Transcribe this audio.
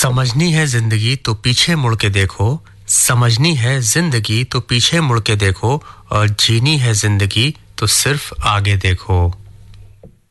समझनी है जिंदगी तो पीछे मुड़ के देखो समझनी है जिंदगी तो पीछे मुड़ के देखो और जीनी है जिंदगी तो सिर्फ आगे देखो